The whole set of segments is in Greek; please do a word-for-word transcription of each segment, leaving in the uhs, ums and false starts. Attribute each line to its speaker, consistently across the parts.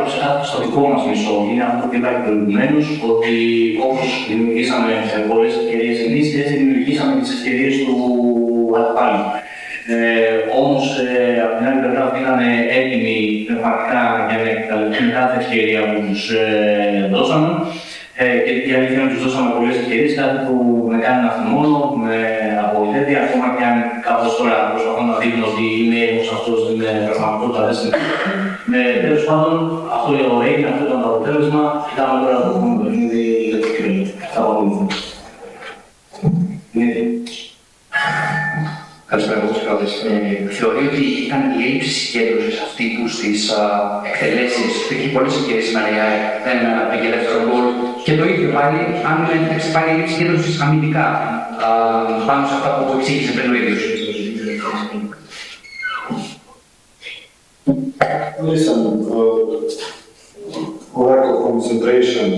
Speaker 1: σε κάτι στο δικό μας μισό. Είναι αυτό που είπα και προηγουμένως, ότι όπως δημιουργήσαμε πολλές ευκαιρίες εμείς, έτσι δημιουργήσαμε τις ευκαιρίες του αντιπάλου. Ε, όμως, ε, από την άλλη πλευρά ήταν έτοιμοι πνευματικά για να εκμεταλλευτούν κάθε ευκαιρία που τους ε, δώσαμε. Ε, και η αλήθεια είναι ότι τους δώσαμε πολλές ευκαιρίες, κάτι που με κάνει να θυμώνω, με απογοητεύει, ακόμα και αν κάπως τώρα προσπαθώ να δείχνω ότι είμαι έτοιμος αυτός, την πραγματικότητα δεν συμβαίνει. Ε, τέλος πάντων, αυτό έγινε, αυτό ήταν το αποτέλεσμα. Κοιτάμε τώρα το επόμενο παιχνίδι για το κύριο. Θα ακολουθούμε.
Speaker 2: Καλησπέρα, κύριε Κράτη. Θεωρεί ότι ήταν η έλλειψη συγκέντρωσης αυτή που στις εκτελέσεις υπήρχε πολλές ευκαιρίες σήμερα για ένα ελεύθερο γκολ και το ίδιο πάλι, αν έτρεξε πάλι η έλλειψη συγκέντρωσης αμυντικά πάνω σε αυτά που εξήγησε πριν ο ίδιος.
Speaker 3: Listen, uh, lack of concentration.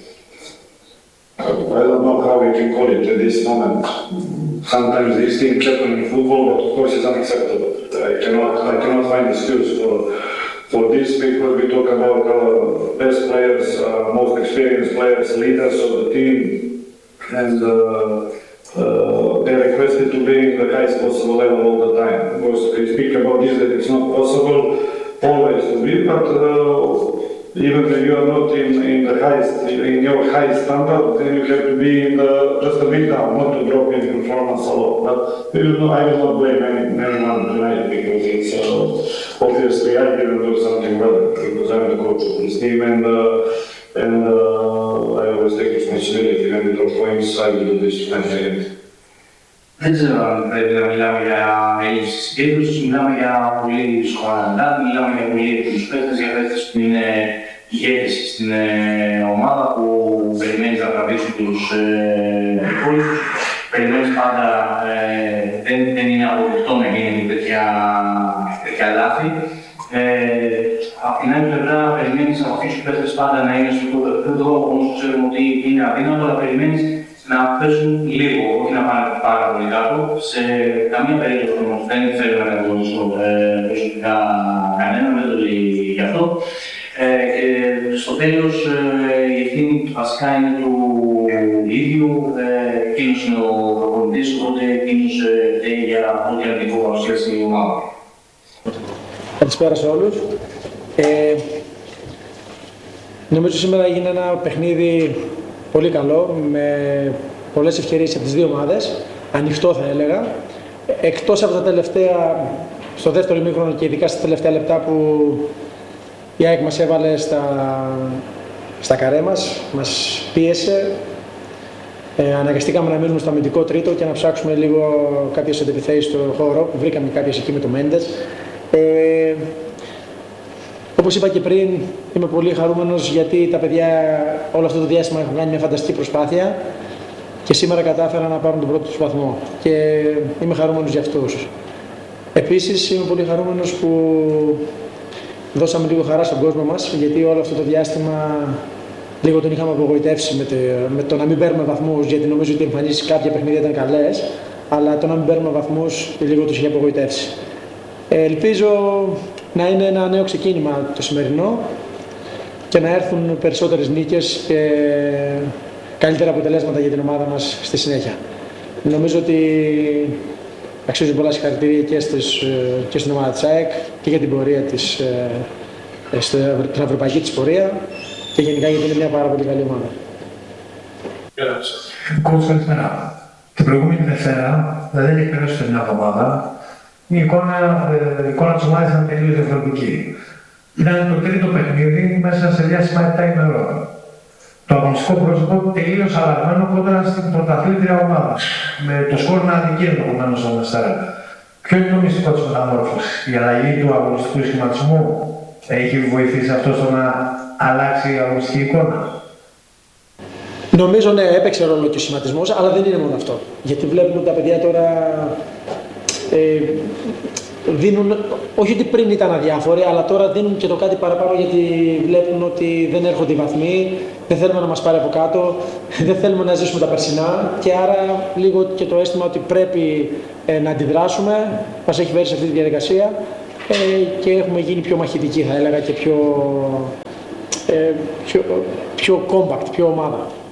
Speaker 3: I don't know how we can call it at this moment. Sometimes these things happen in football, but of course it's unacceptable. I cannot, I cannot find excuse for, for this because we talk about our best players, uh, most experienced players, leaders of the team, and uh, uh, they're requested to be in the highest possible level all the time. Of course, we speak about this that it's not possible always to be, but uh, even if you are not in, in the highest, in your highest standard, then you have to be in the, just a bit down, not to drop in performance a lot. But you know, I will not blame any, anyone tonight because it's uh, obviously I didn't do something well because I'm the coach of this team and uh, and uh, I always take responsibility when we drop points. I will do this time again.
Speaker 1: Δεν ξέρω αν πρέπει να μιλάμε για έλλειψη συγκέντρωσης, μιλάμε για πολύ δύσκολα, μιλάμε για πολύ έτοιμους παίκτες, για παίκτες που είναι ηγέτες στην ε, ομάδα που περιμένεις να τραβήξουν τους υπόλοιπους. Ε, περιμένεις πάντα, ε, δεν, δεν είναι αποδεικτό να γίνει τέτοια, τέτοια λάθη. Ε, απ' την άλλη πλευρά, περιμένεις από αυτούς τους παίκτες πάντα να είναι στο επίπεδο, όμως ξέρουμε ότι είναι αδύνατο, αλλά περιμένεις να πέσουν λίγο, όχι να πάνε πάρα πολύ κάτω. Σε καμία περίπτωση όμως δεν θέλω να κατηγορήσω προσωπικά κανέναν, δεν το λέει γι' αυτό. Ε, και στο τέλος ε, η ευθύνη βασικά είναι του ίδιου, ε, εκείνος είναι ο προπονητής, οπότε εκείνος φταίει για ό,τι αρνητικό παρουσίασε η ομάδα.
Speaker 4: Καλησπέρα σε όλους. Ε, νομίζω σήμερα έγινε ένα παιχνίδι πολύ καλό, με πολλές ευκαιρίες από τις δύο ομάδες, ανοιχτό θα έλεγα. Εκτός από τα τελευταία, στο δεύτερο ημίχρονο και ειδικά στα τελευταία λεπτά που η ΑΕΚ μας έβαλε στα, στα καρέ μας, μας πίεσε. Ε, αναγκαστήκαμε να μείνουμε στο αμυντικό τρίτο και να ψάξουμε λίγο κάποιες αντεπιθέσεις στο χώρο, που βρήκαμε κάποιες εκεί με το Μέντες. Ε, Όπως είπα και πριν, είμαι πολύ χαρούμενος γιατί τα παιδιά όλο αυτό το διάστημα έχουν κάνει μια φανταστική προσπάθεια και σήμερα κατάφεραν να πάρουν τον πρώτο τους βαθμό και είμαι χαρούμενος για αυτούς. Επίσης είμαι πολύ χαρούμενος που δώσαμε λίγο χαρά στον κόσμο μας γιατί όλο αυτό το διάστημα λίγο τον είχαμε απογοητεύσει με το, με το να μην παίρνουμε βαθμούς, γιατί νομίζω ότι οι εμφανίσεις κάποια παιχνίδια ήταν καλές, αλλά το να μην παίρνουμε βαθμούς λίγο τους είχε απογοητεύσει. Ε, ελπίζω να είναι ένα νέο ξεκίνημα το σημερινό και να έρθουν περισσότερες νίκες και καλύτερα αποτελέσματα για την ομάδα μας στη συνέχεια. Νομίζω ότι αξίζουν πολλά συγχαρητήρια και, και στην ομάδα της ΑΕΚ και για την πορεία της, την ευρωπαϊκή της πορεία και γενικά γιατί είναι μια πάρα πολύ καλή ομάδα.
Speaker 5: Κότσο, καλησπέρα. Την προηγούμενη Δευτέρα, δηλαδή δεν έχει περάσει την εβδομάδα, η εικόνα, ε, η εικόνα της ομάδας ήταν τελείως διαφορετική. Ήταν το τρίτο παιχνίδι μέσα σε διάστημα επτά ημερών. Το αγωνιστικό πρόσωπο τελείως αλλαγμένο κόντρα στην πρωταθλήτρια ομάδα, με το σκορ να αδικεί ενδεχομένως στον Αστέρα. Ποιο είναι το μυστικό της μεταμόρφωσης, η αλλαγή του αγωνιστικού σχηματισμού έχει βοηθήσει αυτό στο να αλλάξει η αγωνιστική εικόνα?
Speaker 4: Νομίζω ναι, έπαιξε ρόλο και ο σχηματισμός, αλλά δεν είναι μόνο αυτό. Γιατί βλέπουμε ότι τα παιδιά τώρα ε, δίνουν, όχι ότι πριν ήταν αδιάφοροι, αλλά τώρα δίνουν και το κάτι παραπάνω γιατί βλέπουν ότι δεν έρχονται οι βαθμοί, δεν θέλουμε να μας πάρει από κάτω, δεν θέλουμε να ζήσουμε τα περσινά και άρα λίγο και το αίσθημα ότι πρέπει ε, να αντιδράσουμε, μας έχει φέρει σε αυτή τη διαδικασία ε, και έχουμε γίνει πιο μαχητικοί θα έλεγα και πιο ε, πιο, πιο compact, πιο ομάδα.